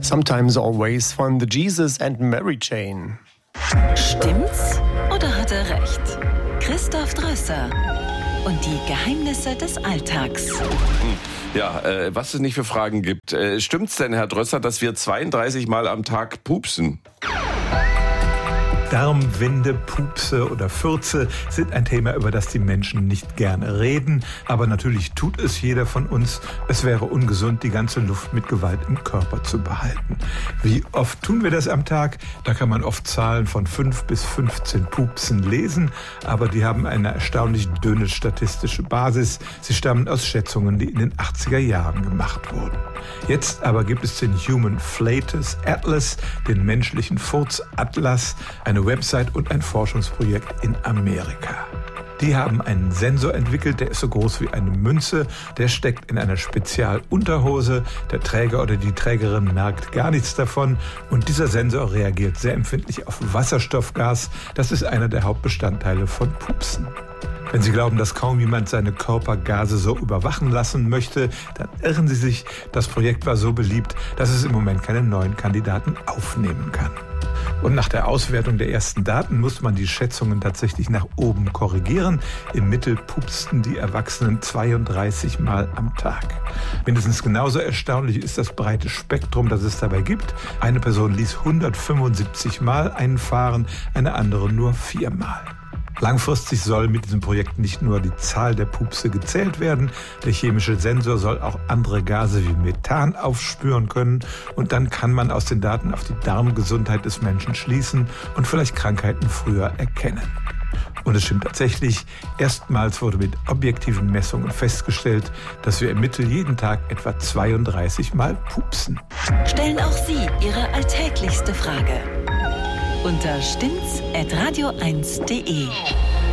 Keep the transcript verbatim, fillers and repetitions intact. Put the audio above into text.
Sometimes Always von The Jesus and Mary Chain. Stimmt's oder hat er recht? Christoph Drösser und die Geheimnisse des Alltags. Ja, äh, was es nicht für Fragen gibt. Äh, stimmt's denn, Herr Drösser, dass wir zweiunddreißig Mal am Tag pupsen? Darmwinde, Pupse oder Fürze sind ein Thema, über das die Menschen nicht gerne reden. Aber natürlich tut es jeder von uns. Es wäre ungesund, die ganze Luft mit Gewalt im Körper zu behalten. Wie oft tun wir das am Tag? Da kann man oft Zahlen von fünf bis fünfzehn Pupsen lesen. Aber die haben eine erstaunlich dünne statistische Basis. Sie stammen aus Schätzungen, die in den achtziger Jahren gemacht wurden. Jetzt aber gibt es den Human Flatus Atlas, den menschlichen Furzatlas, eine Website und ein Forschungsprojekt in Amerika. Die haben einen Sensor entwickelt, der ist so groß wie eine Münze. Der steckt in einer Spezialunterhose. Der Träger oder die Trägerin merkt gar nichts davon. Und dieser Sensor reagiert sehr empfindlich auf Wasserstoffgas. Das ist einer der Hauptbestandteile von Pupsen. Wenn Sie glauben, dass kaum jemand seine Körpergase so überwachen lassen möchte, dann irren Sie sich. Das Projekt war so beliebt, dass es im Moment keine neuen Kandidaten aufnehmen kann. Und nach der Auswertung der ersten Daten musste man die Schätzungen tatsächlich nach oben korrigieren. Im Mittel pupsten die Erwachsenen zweiunddreißig Mal am Tag. Mindestens genauso erstaunlich ist das breite Spektrum, das es dabei gibt. Eine Person ließ hundertfünfundsiebzig Mal einfahren, eine andere nur viermal. Langfristig soll mit diesem Projekt nicht nur die Zahl der Pupse gezählt werden, der chemische Sensor soll auch andere Gase wie Methan aufspüren können und dann kann man aus den Daten auf die Darmgesundheit des Menschen schließen und vielleicht Krankheiten früher erkennen. Und es stimmt tatsächlich, erstmals wurde mit objektiven Messungen festgestellt, dass wir im Mittel jeden Tag etwa zweiunddreißig Mal pupsen. Stellen auch Sie Ihre alltäglichste Frage unter stimmt's at radio eins punkt de.